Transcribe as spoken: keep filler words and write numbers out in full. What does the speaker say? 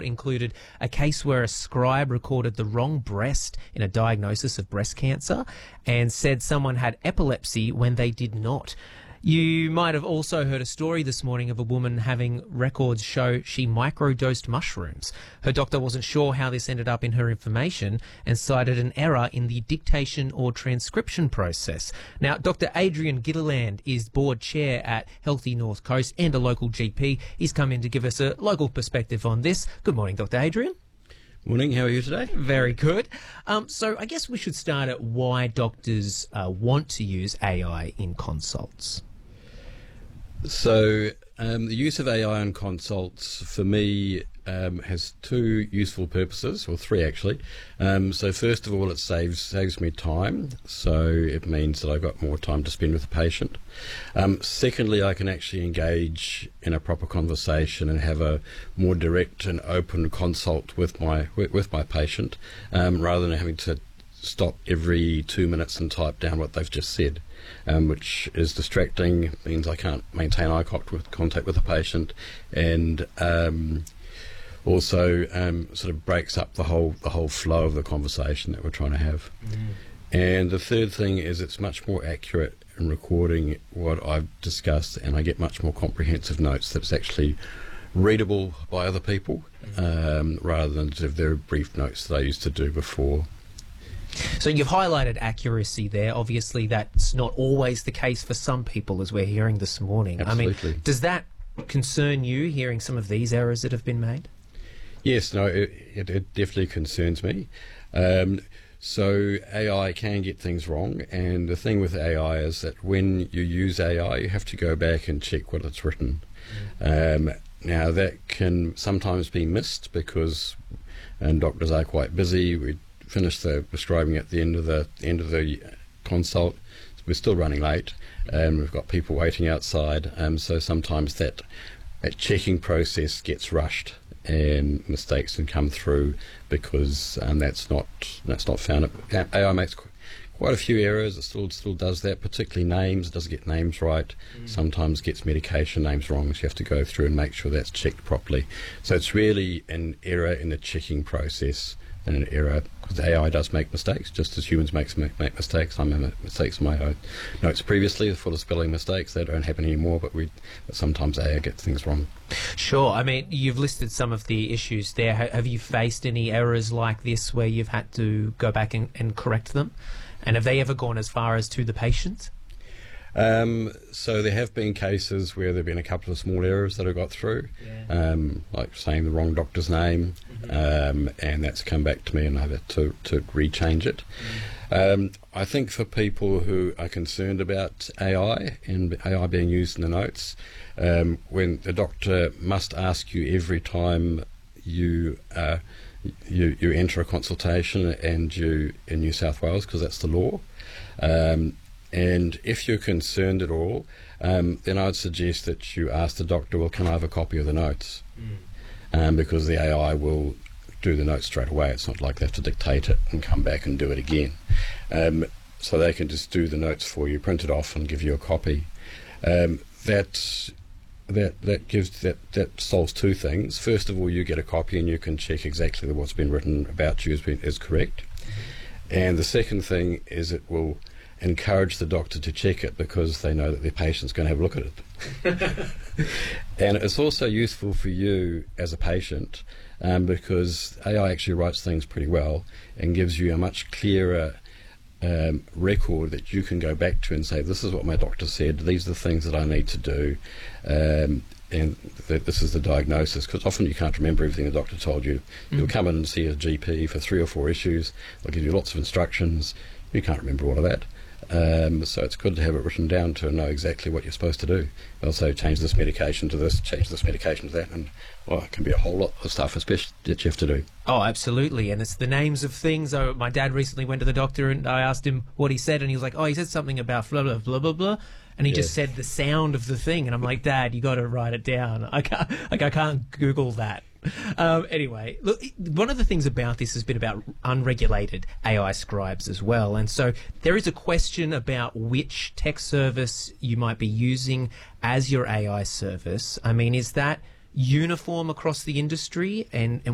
report included a case where a scribe recorded the wrong breast in a diagnosis of breast cancer and said someone had epilepsy when they did not. You might have also heard a story this morning of a woman having records show she microdosed mushrooms. Her doctor wasn't sure how this ended up in her information and cited an error in the dictation or transcription process. Now, Doctor Adrian Gitterland is board chair at Healthy North Coast and a local G P. He's come in to give us a local perspective on this. Good morning, Doctor Adrian. Morning, how are you today? Very good. Um, so I guess we should start at why doctors uh, want to use A I in consults. So um, the use of A I in consults for me um, has two useful purposes, or three actually. Um, so first of all, it saves saves me time, so it means that I've got more time to spend with the patient. Um, secondly, I can actually engage in a proper conversation and have a more direct and open consult with my with, with my patient, um, rather than having to stop every two minutes and type down what they've just said, um, which is distracting, means I can't maintain eye contact with the patient, and um, also um, sort of breaks up the whole the whole flow of the conversation that we're trying to have. Mm. And the third thing is it's much more accurate in recording what I've discussed, and I get much more comprehensive notes that's actually readable by other people, mm. um, rather than sort of very brief notes that I used to do before. So you've highlighted accuracy there. Obviously, that's not always the case for some people, as we're hearing this morning. Absolutely. I mean, does that concern you, hearing some of these errors that have been made? Yes, no, it, it, it definitely concerns me. Um, so A I can get things wrong, and the thing with A I is that when you use A I, you have to go back and check what it's written. Mm. Um, now, that can sometimes be missed because and doctors are quite busy. We finish the prescribing at the end of the end of the consult. We're still running late, and we've got people waiting outside. Um, so sometimes that that checking process gets rushed, and mistakes can come through because um, that's not that's not found. A I makes qu- quite a few errors. It still still does that, particularly names. It doesn't get names right. Mm. Sometimes gets medication names wrong. So you have to go through and make sure that's checked properly. So it's really an error in the checking process. In an error, because A I does make mistakes, just as humans make make mistakes. I made mistakes in my own notes previously, full of spelling mistakes. They don't happen anymore, but we but sometimes A I gets things wrong. Sure. I mean, you've listed some of the issues there. Have you faced any errors like this where you've had to go back and, and correct them? And have they ever gone as far as to the patient? Um, so there have been cases where there have been a couple of small errors that I got through, yeah. um, like saying the wrong doctor's name, mm-hmm. um, and that's come back to me and I've had to, to rechange it. Mm. Um, I think for people who are concerned about A I and A I being used in the notes, um, when the doctor must ask you every time you uh, you, you enter a consultation and you in New South Wales, because that's the law. Um, And if you're concerned at all, um, then I'd suggest that you ask the doctor, well, can I have a copy of the notes? Mm. Um, because the A I will do the notes straight away. It's not like they have to dictate it and come back and do it again. Um, so they can just do the notes for you, print it off and give you a copy. Um, that that that gives that, that solves two things. First of all, you get a copy and you can check exactly that what's been written about you is, been, is correct. Mm-hmm. And the second thing is it will encourage the doctor to check it because they know that their patient's going to have a look at it. And it's also useful for you as a patient um, because A I actually writes things pretty well and gives you a much clearer um, record that you can go back to and say, this is what my doctor said, these are the things that I need to do, um, and th- this is the diagnosis, because often you can't remember everything the doctor told you. Mm. You'll come in and see a G P for three or four issues, they'll give you lots of instructions, you can't remember all of that. Um, so it's good to have it written down to know exactly what you're supposed to do. Also change this medication to this, change this medication to that, and well, it can be a whole lot of stuff especially that you have to do. Oh, absolutely. And it's the names of things. Oh, my dad recently went to the doctor and I asked him what he said, and he was like, oh, he said something about blah, blah, blah, blah, blah. And he yeah. just said the sound of the thing. And I'm like, Dad, you got to write it down. I can't, like, I can't Google that. Um, anyway, look, one of the things about this has been about unregulated A I scribes as well. And so there is a question about which tech service you might be using as your A I service. I mean, is that uniform across the industry? And, and